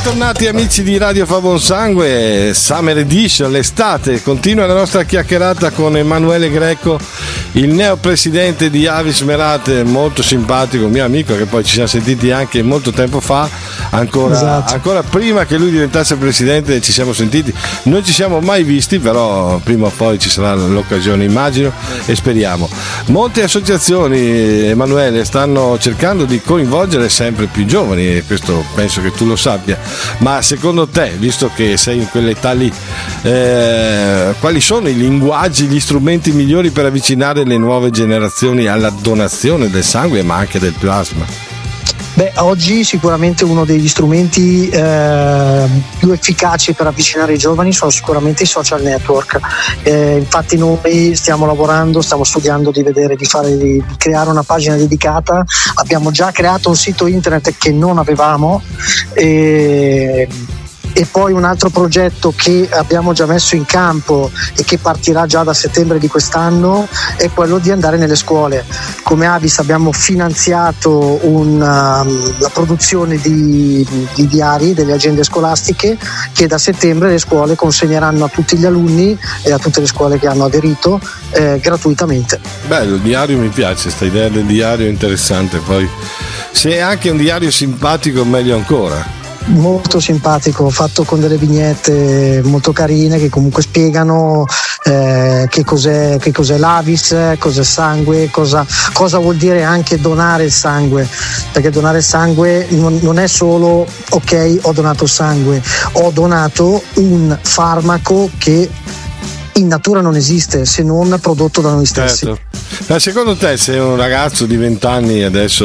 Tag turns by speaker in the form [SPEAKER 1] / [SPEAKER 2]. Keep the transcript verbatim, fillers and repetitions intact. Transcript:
[SPEAKER 1] bentornati amici di Radio Fa Buon Sangue, Summer Edition, l'estate. Continua la nostra chiacchierata con Emanuele Greco, il neopresidente di Avis Merate, molto simpatico, mio amico, che poi ci siamo sentiti anche molto tempo fa, ancora, esatto. ancora prima che lui diventasse presidente ci siamo sentiti. Non ci siamo mai visti, però prima o poi ci sarà l'occasione, immagino, e speriamo. Molte associazioni, Emanuele, stanno cercando di coinvolgere sempre più giovani, e questo penso che tu lo sappia, ma secondo te, visto che sei in quell'età lì, eh, quali sono i linguaggi, gli strumenti migliori per avvicinare le nuove generazioni alla donazione del sangue ma anche del plasma?
[SPEAKER 2] Beh, oggi sicuramente uno degli strumenti eh, più efficaci per avvicinare i giovani sono sicuramente i social network. Eh, infatti noi stiamo lavorando, stiamo studiando di vedere di fare di creare una pagina dedicata. Abbiamo già creato un sito internet che non avevamo e E poi un altro progetto che abbiamo già messo in campo e che partirà già da settembre di quest'anno è quello di andare nelle scuole. Come Avis abbiamo finanziato una, la produzione di, di diari, delle agende scolastiche, che da settembre le scuole consegneranno a tutti gli alunni e a tutte le scuole che hanno aderito eh, gratuitamente.
[SPEAKER 1] Bello, il diario mi piace, questa idea del diario è interessante. Poi se è anche un diario simpatico meglio ancora.
[SPEAKER 2] Molto simpatico, fatto con delle vignette molto carine che comunque spiegano eh, che cos'è, che cos'è l'Avis, cos'è sangue, cosa, cosa vuol dire anche donare il sangue, perché donare il sangue non, non è solo ok, ho donato sangue, ho donato un farmaco che in natura non esiste se non prodotto da noi stessi.
[SPEAKER 1] Certo. Ma secondo te, se un ragazzo di venti anni adesso